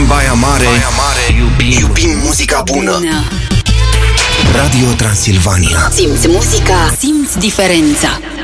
Din Baia Mare, iubim muzica bună. Radio Transilvania. Simți muzica, simți diferența.